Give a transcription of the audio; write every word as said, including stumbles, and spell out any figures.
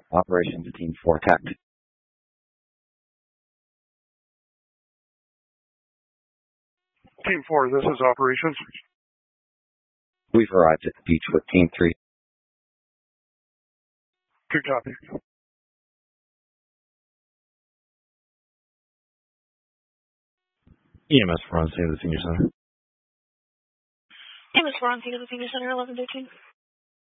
Operations Team four Tech. Team four, this is Operations. We've arrived at the beach with Team three. Good copy. E M S four on scene at the Senior Center. E M S four on scene at the Senior Center, eleven thirteen.